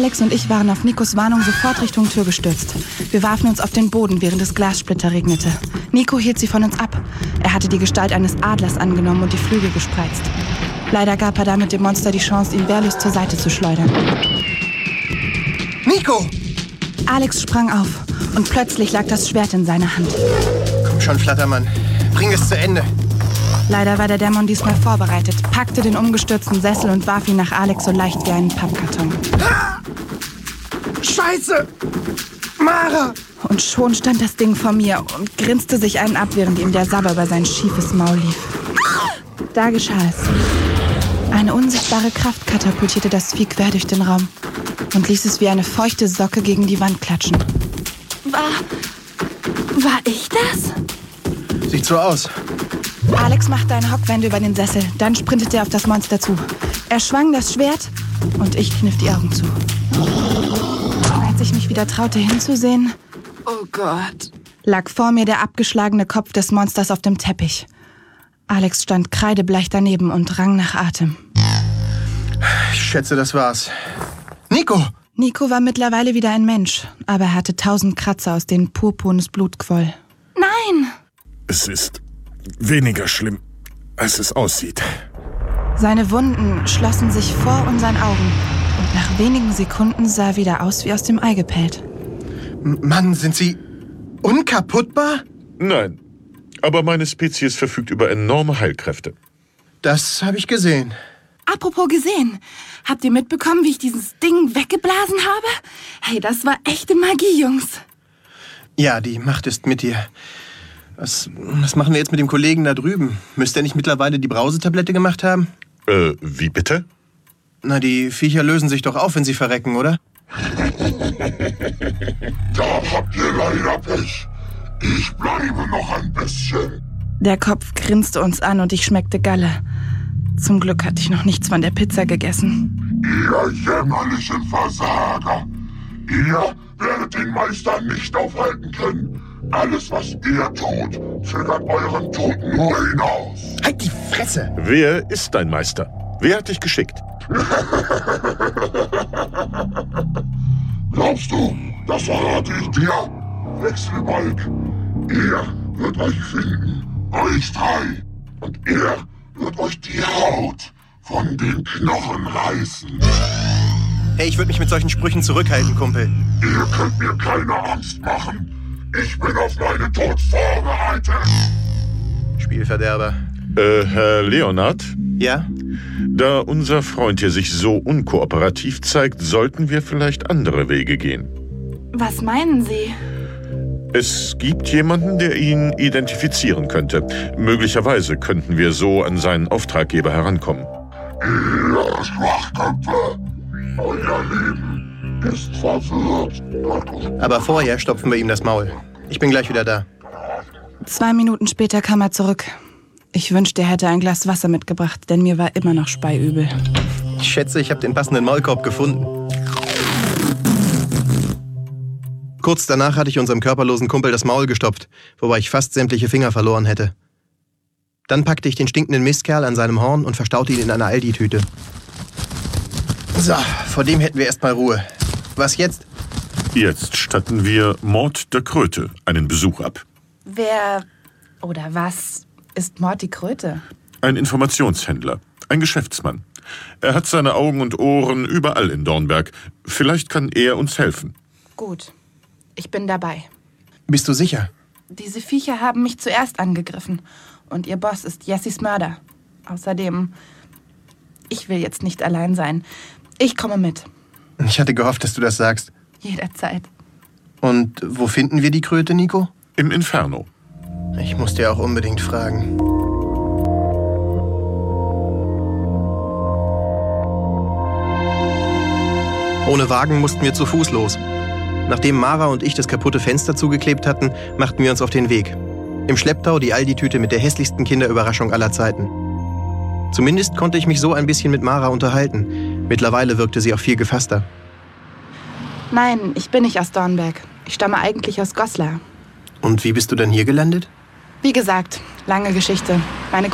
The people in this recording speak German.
Alex und ich waren auf Nikos Warnung sofort Richtung Tür gestürzt. Wir warfen uns auf den Boden, während es Glassplitter regnete. Nico hielt sie von uns ab. Er hatte die Gestalt eines Adlers angenommen und die Flügel gespreizt. Leider gab er damit dem Monster die Chance, ihn wehrlos zur Seite zu schleudern. Nico! Alex sprang auf und plötzlich lag das Schwert in seiner Hand. Komm schon, Flattermann. Bring es zu Ende. Leider war der Dämon diesmal vorbereitet, packte den umgestürzten Sessel und warf ihn nach Alex so leicht wie einen Pappkarton. Scheiße! Mara! Und schon stand das Ding vor mir und grinste sich einen ab, während ihm der Sabber über sein schiefes Maul lief. Da geschah es. Eine unsichtbare Kraft katapultierte das Vieh quer durch den Raum und ließ es wie eine feuchte Socke gegen die Wand klatschen. War ich das? Sieht so aus. Alex machte eine Hockwende über den Sessel, dann sprintete er auf das Monster zu. Er schwang das Schwert und ich kniff die Augen zu. Als ich mich wieder traute hinzusehen, Oh Gott. lag vor mir der abgeschlagene Kopf des Monsters auf dem Teppich. Alex stand kreidebleich daneben und rang nach Atem. Ich schätze, das war's. Nico! Nico war mittlerweile wieder ein Mensch, aber er hatte 1000 Kratzer, aus denen purpurnes Blut quoll. Nein! Es ist weniger schlimm, als es aussieht. Seine Wunden schlossen sich vor unseren Augen und nach wenigen Sekunden sah er wieder aus wie aus dem Ei gepellt. Mann, sind Sie unkaputtbar? Nein, aber meine Spezies verfügt über enorme Heilkräfte. Das habe ich gesehen. Apropos gesehen, habt ihr mitbekommen, wie ich dieses Ding weggeblasen habe? Hey, das war echte Magie, Jungs. Ja, die Macht ist mit dir. Was machen wir jetzt mit dem Kollegen da drüben? Müsste er nicht mittlerweile die Brausetablette gemacht haben? Wie bitte? Na, die Viecher lösen sich doch auf, wenn sie verrecken, oder? Da habt ihr leider Pech. Ich bleibe noch ein bisschen. Der Kopf grinste uns an und ich schmeckte Galle. Zum Glück hatte ich noch nichts von der Pizza gegessen. Ihr jämmerlichen Versager. Ihr werdet den Meister nicht aufhalten können. Alles, was ihr tut, zögert euren Tod nur hinaus. Halt die Fresse! Wer ist dein Meister? Wer hat dich geschickt? Glaubst du, das verrate ich dir? Wechselbalg, er wird euch finden, euch drei. Und er wird euch die Haut von den Knochen reißen. Hey, ich würde mich mit solchen Sprüchen zurückhalten, Kumpel. Ihr könnt mir keine Angst machen. Ich bin auf meinen Tod vorbereitet. Spielverderber. Herr Leonard? Ja? Da unser Freund hier sich so unkooperativ zeigt, sollten wir vielleicht andere Wege gehen. Was meinen Sie? Es gibt jemanden, der ihn identifizieren könnte. Möglicherweise könnten wir so an seinen Auftraggeber herankommen. Ihr Schwachköpfe, euer Leben ist verwirrt. Aber vorher stopfen wir ihm das Maul. Ich bin gleich wieder da. 2 Minuten später kam er zurück. Ich wünschte, er hätte ein Glas Wasser mitgebracht, denn mir war immer noch speiübel. Ich schätze, ich habe den passenden Maulkorb gefunden. Kurz danach hatte ich unserem körperlosen Kumpel das Maul gestopft, wobei ich fast sämtliche Finger verloren hätte. Dann packte ich den stinkenden Mistkerl an seinem Horn und verstaute ihn in einer Aldi-Tüte. So, vor dem hätten wir erstmal Ruhe. Was jetzt? Jetzt statten wir Mord der Kröte einen Besuch ab. Wer oder was ist Mord die Kröte? Ein Informationshändler, ein Geschäftsmann. Er hat seine Augen und Ohren überall in Dornberg. Vielleicht kann er uns helfen. Gut, ich bin dabei. Bist du sicher? Diese Viecher haben mich zuerst angegriffen. Und ihr Boss ist Jessis Mörder. Außerdem, ich will jetzt nicht allein sein. Ich komme mit. Ich hatte gehofft, dass du das sagst. Jederzeit. Und wo finden wir die Kröte, Nico? Im Inferno. Ich muss dir auch unbedingt fragen. Ohne Wagen mussten wir zu Fuß los. Nachdem Mara und ich das kaputte Fenster zugeklebt hatten, machten wir uns auf den Weg. Im Schlepptau die Aldi-Tüte mit der hässlichsten Kinderüberraschung aller Zeiten. Zumindest konnte ich mich so ein bisschen mit Mara unterhalten. Mittlerweile wirkte sie auch viel gefasster. Nein, ich bin nicht aus Dornberg. Ich stamme eigentlich aus Goslar. Und wie bist du dann hier gelandet? Wie gesagt, lange Geschichte. Meine